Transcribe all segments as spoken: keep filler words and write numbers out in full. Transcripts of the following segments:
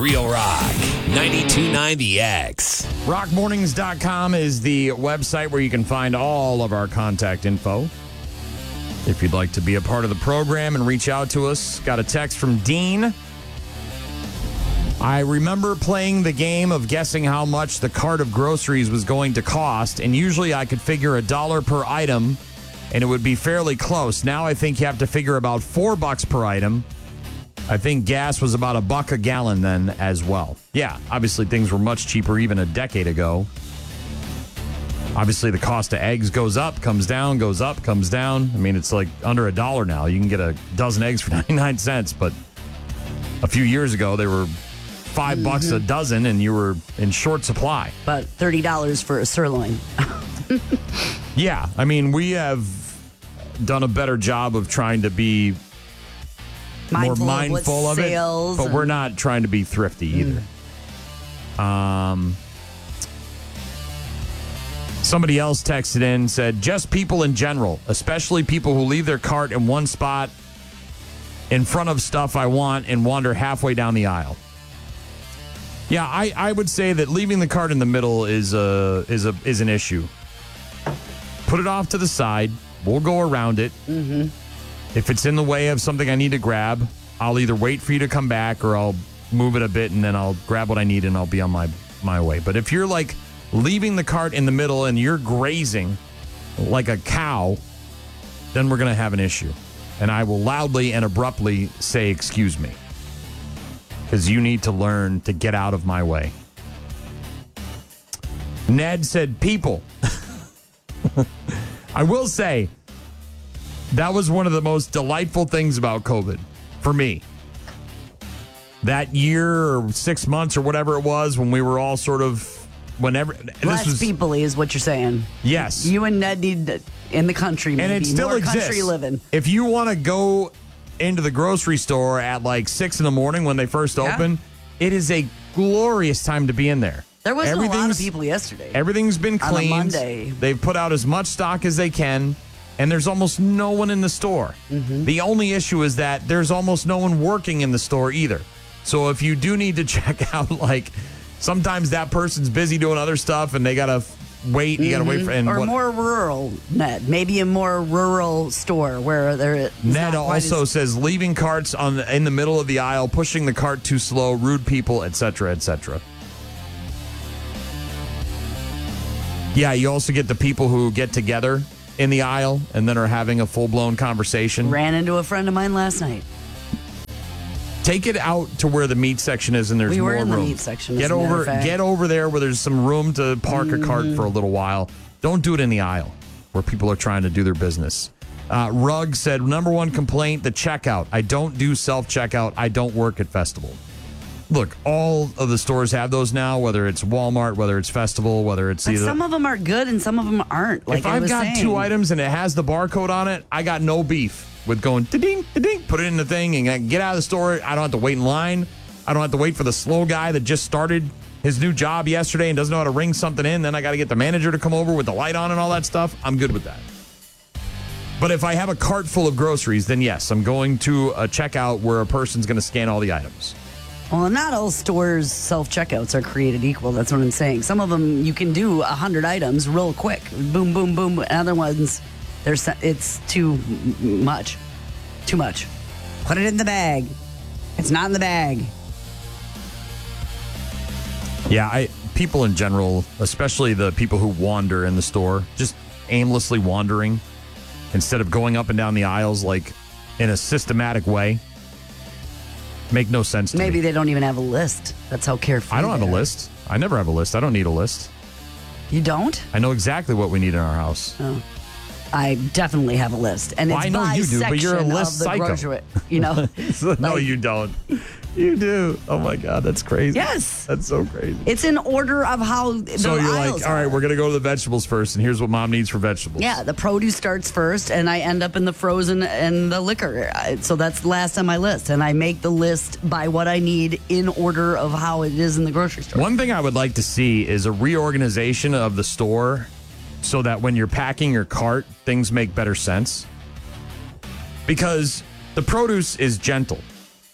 Real Rock ninety-two point nine The X. rock mornings dot com is the website where you can find all of our contact info. If you'd like to be a part of the program and reach out to us, got a text from Dean. I remember playing the game of guessing how much the cart of groceries was going to cost, and usually I could figure a dollar per item, and it would be fairly close. Now I think you have to figure about four bucks per item. I think gas was about a buck a gallon then as well. Yeah, obviously things were much cheaper even a decade ago. Obviously the cost of eggs goes up, comes down, goes up, comes down. I mean, it's like under a dollar now. You can get a dozen eggs for ninety-nine cents, but a few years ago they were five mm-hmm. bucks a dozen and you were in short supply. About thirty dollars for a sirloin. Yeah, I mean, we have done a better job of trying to be mindful more mindful of, of it, but and... we're not trying to be thrifty either. Mm. Um, somebody else texted in, said, just people in general, especially people who leave their cart in one spot in front of stuff I want and wander halfway down the aisle. Yeah, I, I would say that leaving the cart in the middle is a is a is an issue. Put it off to the side. We'll go around it. Mm-hmm. If it's in the way of something I need to grab, I'll either wait for you to come back or I'll move it a bit and then I'll grab what I need and I'll be on my, my way. But if you're like leaving the cart in the middle and you're grazing like a cow, then we're going to have an issue. And I will loudly and abruptly say, excuse me. Because you need to learn to get out of my way. Ned said, people. I will say, that was one of the most delightful things about COVID for me. That year or six months or whatever it was when we were all sort of, whenever. Less this was, people-y is what you're saying. Yes. You and Ned need to, in the country, maybe, and it still more exists. Country living. If you want to go into the grocery store at like six in the morning when they first Yeah. open, it is a glorious time to be in there. There wasn't a lot of people yesterday. Everything's been cleaned. On a Monday. They've put out as much stock as they can, and there's almost no one in the store. Mm-hmm. The only issue is that there's almost no one working in the store either. So if you do need to check out, like, sometimes that person's busy doing other stuff, and they got to wait. You got to wait for. And or what, more rural, Ned. Maybe a more rural store where there. Ned also as, says leaving carts on the, in the middle of the aisle, pushing the cart too slow, rude people, et cetera, et cetera. Yeah, you also get the people who get together in the aisle and then are having a full-blown conversation. Ran into a friend of mine last night. Take it out to where the meat section is and there's we more were in room. The meat section. Get over, get over there where there's some room to park mm. a cart for a little while. Don't do it in the aisle where people are trying to do their business. Uh, Rugg said, number one complaint, the checkout. I don't do self-checkout. I don't work at Festival. Look, all of the stores have those now, whether it's Walmart, whether it's Festival, whether it's but either. Some of them are good and some of them aren't. Like if I I've was got saying. two items and it has the barcode on it, I got no beef with going da-ding, da-ding, put it in the thing and get out of the store. I don't have to wait in line. I don't have to wait for the slow guy that just started his new job yesterday and doesn't know how to ring something in. Then I got to get the manager to come over with the light on and all that stuff. I'm good with that. But if I have a cart full of groceries, then yes, I'm going to a checkout where a person's going to scan all the items. Well, not all stores' self-checkouts are created equal. That's what I'm saying. Some of them, you can do one hundred items real quick. Boom, boom, boom. Other ones, there's it's too much. Too much. Put it in the bag. It's not in the bag. Yeah, I people in general, especially the people who wander in the store, just aimlessly wandering instead of going up and down the aisles like in a systematic way. Make no sense to Maybe me. they don't even have a list. That's how carefree I don't have they a are. list. I never have a list. I don't need a list. You don't? I know exactly what we need in our house. Oh. I definitely have a list. And well, it's I know by you do, but you're a section list of the psycho. grocery, you know? No, like, you don't. You do. Oh, my God. That's crazy. Yes. That's so crazy. It's in order of how the So you're aisles like, all right, are. we're going to go to the vegetables first, and here's what Mom needs for vegetables. Yeah, the produce starts first, and I end up in the frozen and the liquor. I- So that's last on my list. And I make the list by what I need in order of how it is in the grocery store. One thing I would like to see is a reorganization of the store so that when you're packing your cart, things make better sense. Because the produce is gentle.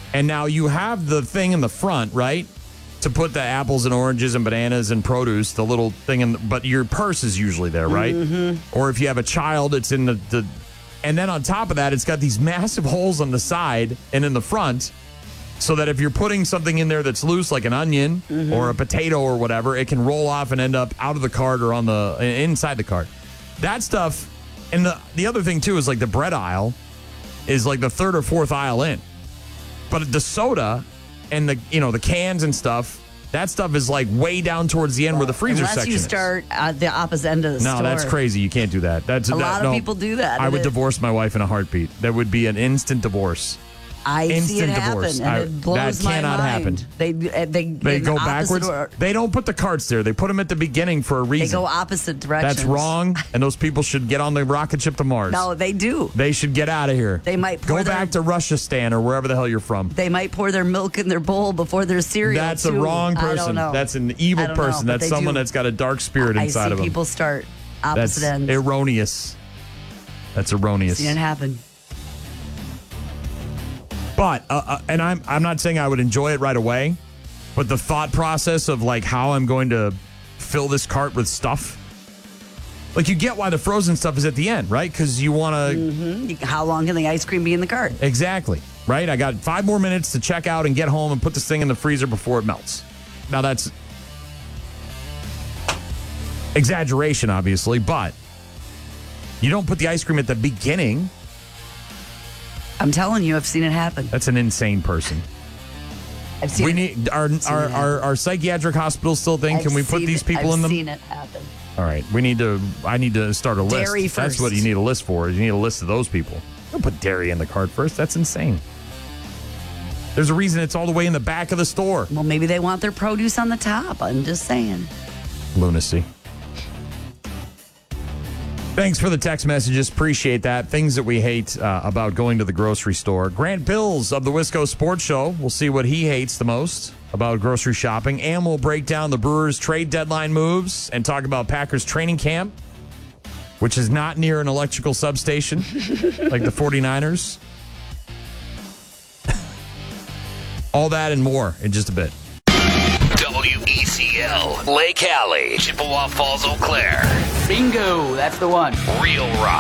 And now you have the thing in the front, right? To put the apples and oranges and bananas and produce, the little thing in the, but your purse is usually there, right? Mm-hmm. Or if you have a child, it's in the, the, and then on top of that, it's got these massive holes on the side and in the front, so that if you're putting something in there that's loose, like an onion mm-hmm. or a potato or whatever, it can roll off and end up out of the cart or on the inside the cart. That stuff, and the the other thing too is like the bread aisle is like the third or fourth aisle in, but the soda and the you know the cans and stuff, that stuff is like way down towards the end where the freezer Unless section you is. start at the opposite end of the No, store. that's crazy. You can't do that. That's A that, lot no, of people do that. I would It- divorce my wife in a heartbeat. That would be an instant divorce. I see it Instant happen, divorce. and I- it blows that my cannot mind. happen. They they They in go opposite backwards. or- They don't put the carts there. They put them at the beginning for a They reason. go opposite directions. That's wrong, and those people should get on the rocket ship to Mars. No, they do. They should get out of here. They might go pour their- back to Russia, Stan, or wherever the hell you're from. They might pour their milk in their bowl before their cereal. That's too. a wrong I don't person. know. That's an evil I don't know, person. but That's they someone do. that's got a dark spirit I inside see of them. people start That's opposite ends. erroneous. That's erroneous. Seen it happen. But uh, uh, and I'm I'm not saying I would enjoy it right away, but the thought process of like how I'm going to fill this cart with stuff, like you get why the frozen stuff is at the end, right? Because you want to Mm-hmm. How long can the ice cream be in the cart? exactly right. I got five more minutes to check out and get home and put this thing in the freezer before it melts. Now that's exaggeration, obviously, but you don't put the ice cream at the beginning. I'm telling you, I've seen it happen. That's an insane person. I've seen We it. need our seen our, it our our psychiatric hospitals still think. I've Can we put seen these it- people I've in them? seen it happen. All right, we need to. I need to start a list. Dairy That's what first. you need a list for. Is you need a list of those people. Don't put dairy in the cart first. That's insane. There's a reason it's all the way in the back of the store. Well, maybe they want their produce on the top. I'm just saying. Lunacy. Thanks for the text messages. Appreciate that. Things that we hate uh, about going to the grocery store. Grant Bills of the Wisco Sports Show. We'll see what he hates the most about grocery shopping. And we'll break down the Brewers trade deadline moves and talk about Packers training camp, which is not near an electrical substation like the 49ers. All that and more in just a bit. W E C L, Lake Alley, Chippewa Falls, Eau Claire. Bingo, that's the one. Real Rock.